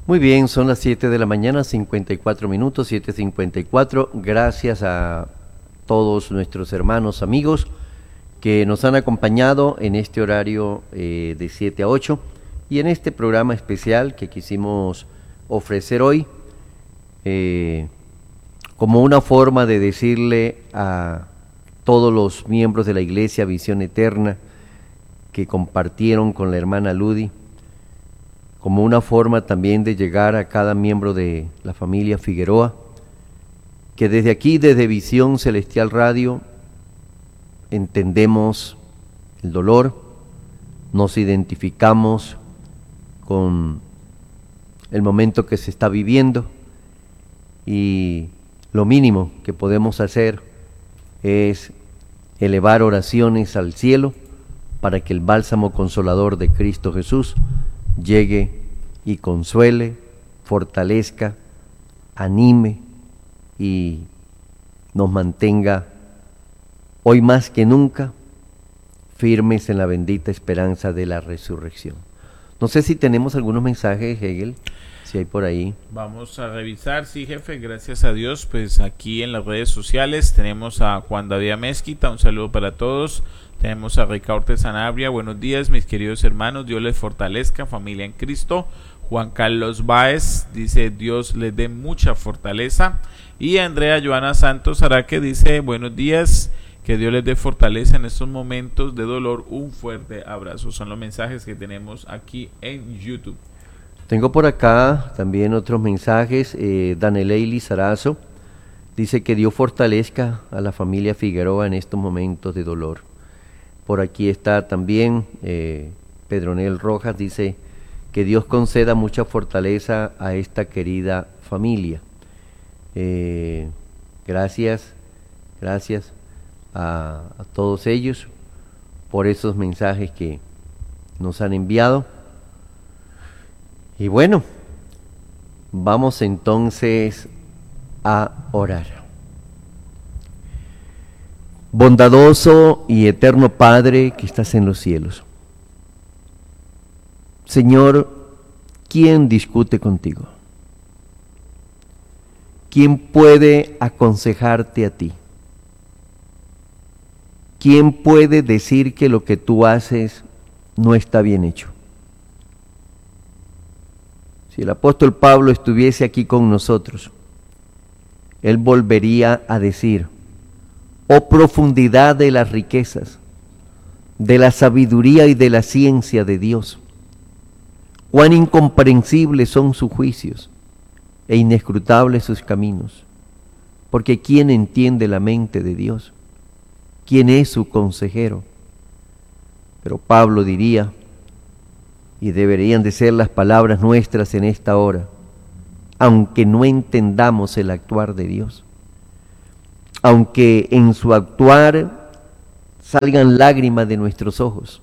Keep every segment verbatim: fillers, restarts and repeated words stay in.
Muy bien, son las siete de la mañana, cincuenta y cuatro minutos, siete cincuenta y cuatro. Gracias a todos nuestros hermanos, amigos, que nos han acompañado en este horario eh, de siete a ocho y en este programa especial que quisimos ofrecer hoy eh, como una forma de decirle a todos los miembros de la Iglesia Visión Eterna que compartieron con la hermana Ludy, como una forma también de llegar a cada miembro de la familia Figueroa, que desde aquí, desde Visión Celestial Radio, entendemos el dolor, nos identificamos con el momento que se está viviendo y lo mínimo que podemos hacer es elevar oraciones al cielo para que el bálsamo consolador de Cristo Jesús llegue y consuele, fortalezca, anime y nos mantenga hoy más que nunca firmes en la bendita esperanza de la resurrección. No sé si tenemos algunos mensajes, Hegel, si hay por ahí. Vamos a revisar, sí, jefe, gracias a Dios, pues aquí en las redes sociales tenemos a Juan David Mezquita, un saludo para todos. Tenemos a Ricardo Sanabria, buenos días mis queridos hermanos, Dios les fortalezca, familia en Cristo. Juan Carlos Báez dice, Dios les dé mucha fortaleza. Y Andrea Joana Santos Araque dice, buenos días, que Dios les dé fortaleza en estos momentos de dolor, un fuerte abrazo. Son los mensajes que tenemos aquí en YouTube. Tengo por acá también otros mensajes. eh, Danelei Lizarazo dice que Dios fortalezca a la familia Figueroa en estos momentos de dolor. Por aquí está también eh, Pedronel Rojas, dice que Dios conceda mucha fortaleza a esta querida familia. Eh, gracias, gracias a, a todos ellos por esos mensajes que nos han enviado. Y bueno, vamos entonces a orar. Bondadoso y eterno Padre que estás en los cielos, Señor, ¿quién discute contigo? ¿Quién puede aconsejarte a ti? ¿Quién puede decir que lo que tú haces no está bien hecho? Si el apóstol Pablo estuviese aquí con nosotros, él volvería a decir, oh profundidad de las riquezas, de la sabiduría y de la ciencia de Dios, cuán incomprensibles son sus juicios e inescrutables sus caminos, porque ¿quién entiende la mente de Dios? ¿Quién es su consejero? Pero Pablo diría, y deberían de ser las palabras nuestras en esta hora, aunque no entendamos el actuar de Dios, aunque en su actuar salgan lágrimas de nuestros ojos,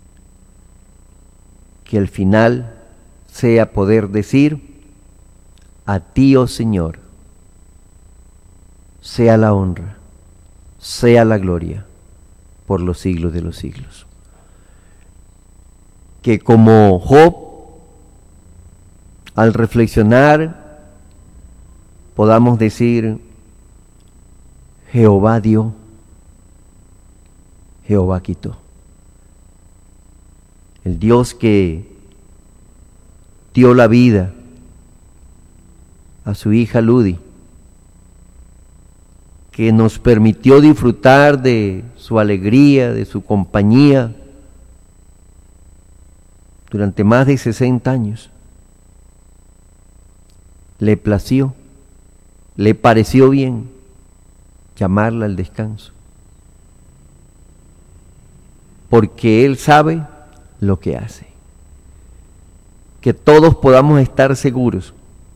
que al final sea poder decir, a ti, oh Señor, sea la honra, sea la gloria, por los siglos de los siglos. Que como Job, al reflexionar, podamos decir, Jehová dio, Jehová quitó. El Dios que dio la vida a su hija Ludy, que nos permitió disfrutar de su alegría, de su compañía, durante más de sesenta años, le plació, le pareció bien llamarla al descanso, porque Él sabe lo que hace. Que todos podamos estar seguros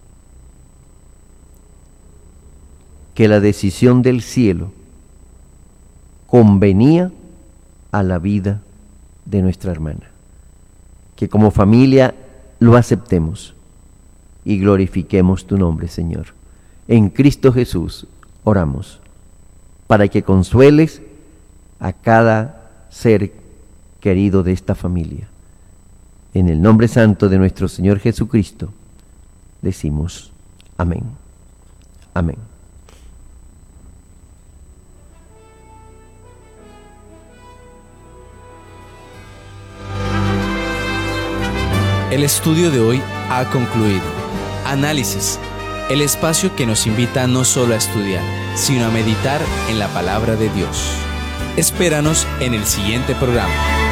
que la decisión del cielo convenía a la vida de nuestra hermana. Que como familia lo aceptemos y glorifiquemos tu nombre, Señor. En Cristo Jesús oramos, para que consueles a cada ser querido de esta familia. En el nombre santo de nuestro Señor Jesucristo. decimos amén. Amén. El estudio de hoy ha concluido. Análisis, el espacio que nos invita no solo a estudiar, sino a meditar en la palabra de Dios. Espéranos en el siguiente programa.